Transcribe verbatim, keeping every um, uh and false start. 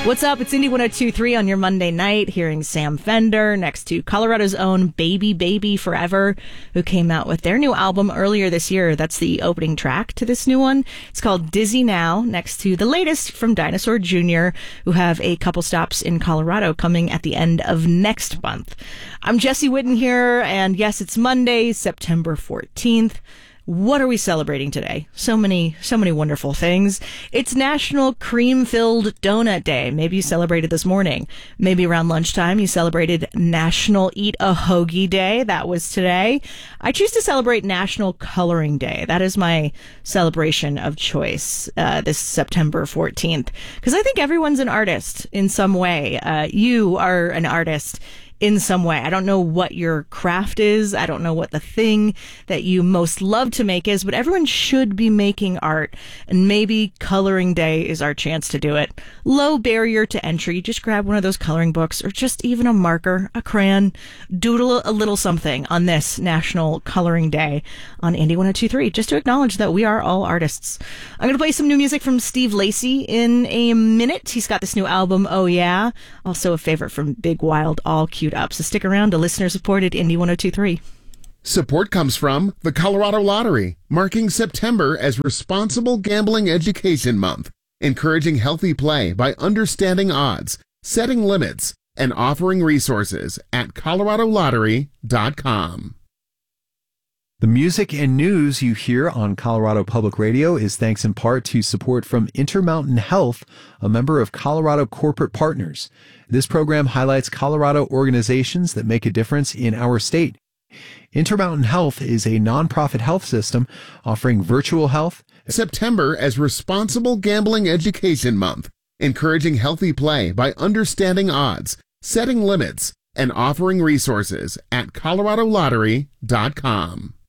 What's up? It's Indy one oh two point three on your Monday night, hearing Sam Fender next to Colorado's own Baby Baby Forever, who came out with their new album earlier this year. That's the opening track to this new one. It's called Dizzy Now, next to the latest from Dinosaur Junior, who have a couple stops in Colorado coming at the end of next month. I'm Jesse Whitten here, and yes, it's Monday, September fourteenth. What are we celebrating today? So many, so many wonderful things. It's National Cream-Filled Donut Day. Maybe you celebrated this morning. Maybe around lunchtime you celebrated National Eat a Hoagie Day. That was today. I choose to celebrate National Coloring Day. That is my celebration of choice uh, this September fourteenth. Because I think everyone's an artist in some way. Uh, you are an artist in some way. I don't know what your craft is. I don't know what the thing that you most love to make is, but everyone should be making art, and maybe Coloring Day is our chance to do it. Low barrier to entry. Just grab one of those coloring books or just even a marker, a crayon, doodle a little something on this National Coloring Day on Indy one oh two point three, just to acknowledge that we are all artists. I'm going to play some new music from Steve Lacy in a minute. He's got this new album, Oh Yeah, also a favorite from Big Wild, all cute up. So stick around to listener-supported Indy one oh two point three. Support comes from the Colorado Lottery, marking September as Responsible Gambling Education Month, encouraging healthy play by understanding odds, setting limits, and offering resources at colorado lottery dot com. The music and news you hear on Colorado Public Radio is thanks in part to support from Intermountain Health, a member of Colorado Corporate Partners. This program highlights Colorado organizations that make a difference in our state. Intermountain Health is a nonprofit health system offering virtual health. September as Responsible Gambling Education Month, encouraging healthy play by understanding odds, setting limits, and offering resources at colorado lottery dot com.